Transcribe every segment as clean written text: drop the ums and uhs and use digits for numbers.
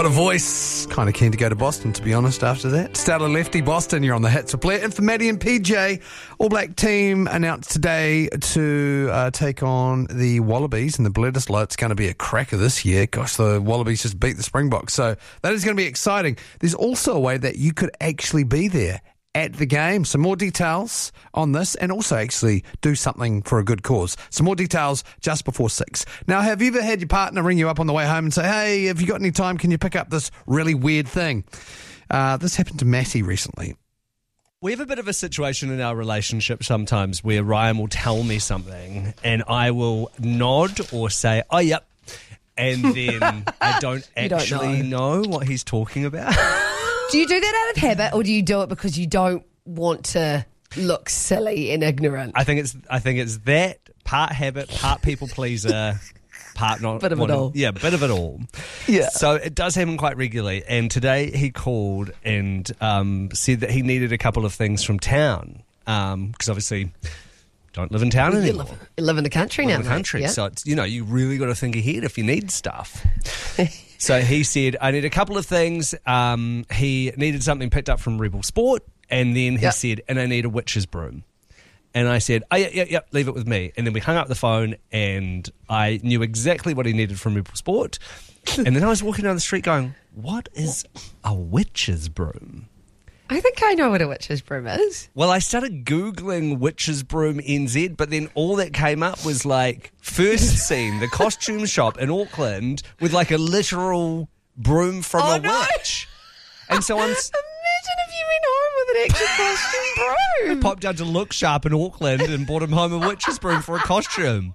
What a voice. Kind of keen to go to Boston, to be honest, after that. Stellar Lefty, Boston, you're on the hits. So play it in for Maddie and PJ. All Black team announced today to take on the Wallabies in the Bledisloe. It's going to be a cracker this year. Gosh, the Wallabies just beat the Springboks. So that is going to be exciting. There's also a way that you could actually be there at the game. Some more details on this and also actually do something for a good cause. Some more details just before 6. Now, have you ever had your partner ring you up on the way home and say, hey, have you got any time? Can you pick up this really weird thing? This happened to Matty recently. We have a bit of a situation in our relationship sometimes where Ryan will tell me something and I will nod or say, oh, yep. And then I don't actually know what he's talking about. Do you do that out of habit, or do you do it because you don't want to look silly and ignorant? I think it's that part habit, part people pleaser, part not. Bit of it all. Yeah, bit of it all. Yeah. So it does happen quite regularly. And today he called and said that he needed a couple of things from town because obviously don't live in town anymore. You live in the country now. In the country, yeah. so it's, you really got to think ahead if you need stuff. So he said, I need a couple of things. He needed something picked up from Rebel Sport, and then he said, and I need a witch's broom. And I said, oh, yeah, leave it with me. And then we hung up the phone, and I knew exactly what he needed from Rebel Sport. And then I was walking down the street going, what is a witch's broom? I think I know what a witch's broom is. Well, I started Googling witch's broom NZ, but then all that came up was like first scene, the costume shop in Auckland with like a literal broom from a witch. And so I'm... Imagine if you went home with an actual costume broom. Popped down to Look Sharp in Auckland and bought him home a witch's broom for a costume.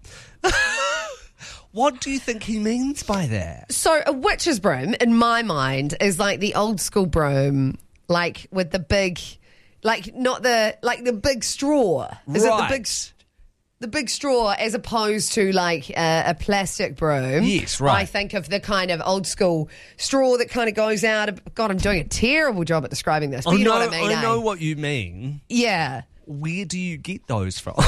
What do you think he means by that? So a witch's broom, in my mind, is like the old school broom... Like with the big, like not the, like the big straw. Is it the big straw as opposed to like a plastic broom? Yes, right. I think of the kind of old school straw that kind of goes out. God, I'm doing a terrible job at describing this. But you know what I mean? I know what you mean. Yeah. Where do you get those from?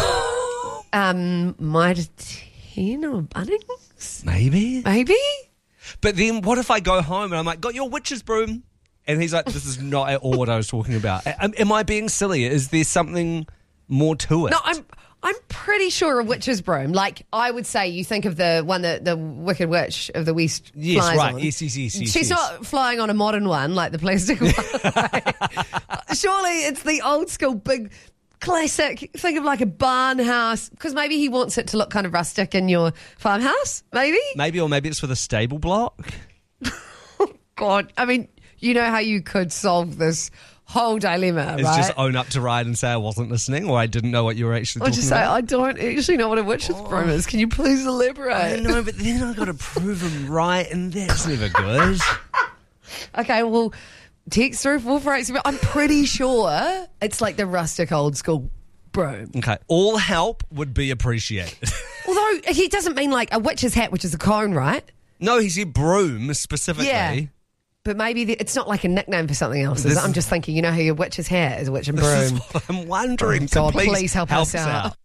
Might 10 or Bunnings? Maybe. But then what if I go home and I'm like, got your witch's broom? And he's like, this is not at all what I was talking about. Am I being silly? Is there something more to it? No, I'm pretty sure a witch's broom. Like, I would say you think of the one that the Wicked Witch of the West flies on. Yes. She's not flying on a modern one like the plastic one. Surely it's the old school big classic. Think of like a barn house, because maybe he wants it to look kind of rustic in your farmhouse, maybe? Or maybe it's with a stable block. God, I mean... You know how you could solve this whole dilemma, It's right? just own up to Ryan and say I wasn't listening or I didn't know what you were actually talking Or just say, about. I don't actually know what a witch's broom is. Can you please elaborate? I know, but then I've got to prove him right, and that's never good. Okay, well, text through 448. I'm pretty sure it's like the rustic old school broom. Okay, all help would be appreciated. Although he doesn't mean like a witch's hat, which is a cone, right? No, he said broom specifically. Yeah. But maybe it's not like a nickname for something else. I'm just thinking, you know how your witch's hat is a witch and broom. This is what I'm wondering. God, so please help us out.